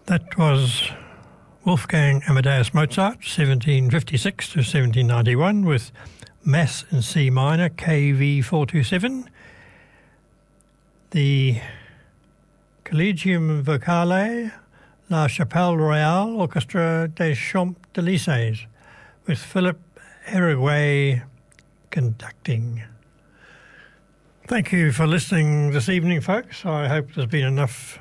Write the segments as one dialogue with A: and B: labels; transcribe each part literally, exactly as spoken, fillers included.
A: That was Wolfgang Amadeus Mozart, seventeen fifty-six to seventeen ninety-one, with Mass in C minor, K V four twenty-seven. The Collegium Vocale, La Chapelle Royale Orchestra des Champs-Élysées, with Philip Herigway conducting. Thank you for listening this evening, folks. I hope there's been enough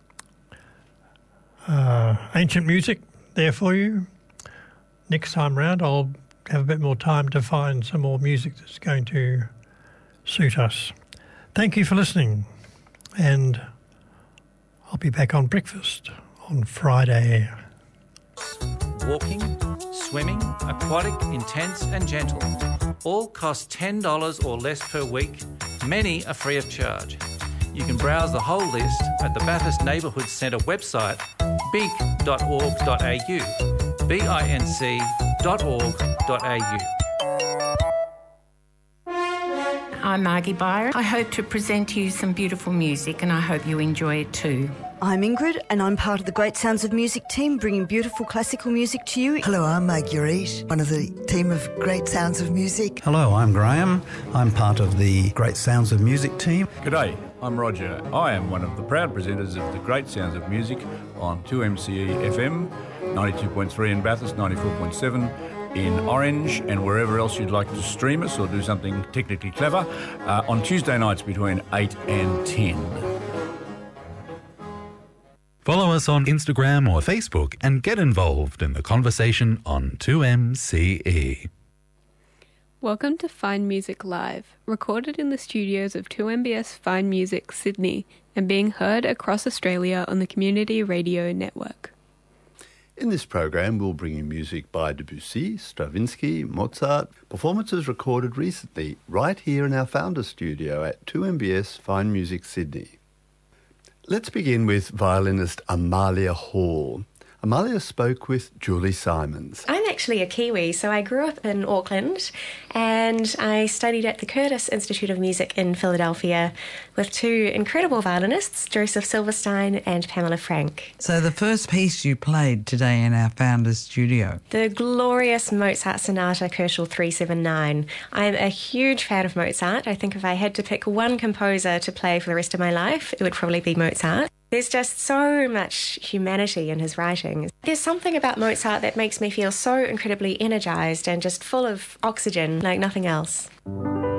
A: uh, ancient music there for you. Next time round, I'll have a bit more time to find some more music that's going to suit us. Thank you for listening, and I'll be back on breakfast on Friday.
B: Walking, swimming, aquatic, intense and gentle. All cost ten dollars or less per week. Many are free of charge. You can browse the whole list at the Bathurst Neighbourhood Centre website, binc dot org dot a u, B I N C dot org dot a u.
C: I'm Margie Byron. I hope to present to you some beautiful music, and I hope you enjoy it too.
D: I'm Ingrid, and I'm part of the Great Sounds of Music team, bringing beautiful classical music to you.
E: Hello, I'm Marguerite, one of the team of Great Sounds of Music.
F: Hello, I'm Graham. I'm part of the Great Sounds of Music team.
G: G'day, I'm Roger. I am one of the proud presenters of the Great Sounds of Music on two M C E F M, ninety-two point three in Bathurst, ninety-four point seven in Orange, and wherever else you'd like to stream us or do something technically clever, uh, on Tuesday nights between eight and ten.
H: Follow us on Instagram or Facebook and get involved in the conversation on two M C E.
I: Welcome to Fine Music Live, recorded in the studios of two M B S Fine Music Sydney and being heard across Australia on the Community Radio Network.
J: In this program, we'll bring you music by Debussy, Stravinsky, Mozart, performances recorded recently right here in our Founders Studio at two M B S Fine Music Sydney. Let's begin with violinist Amalia Hall. Amalia spoke with Julie Simons.
K: I'm actually a Kiwi, so I grew up in Auckland and I studied at the Curtis Institute of Music in Philadelphia with two incredible violinists, Joseph Silverstein and Pamela Frank.
L: So the first piece you played today in our Founders Studio?
K: The glorious Mozart Sonata Koelschel three seventy-nine. I'm a huge fan of Mozart. I think if I had to pick one composer to play for the rest of my life, it would probably be Mozart. There's just so much humanity in his writing. There's something about Mozart that makes me feel so incredibly energised and just full of oxygen like nothing else.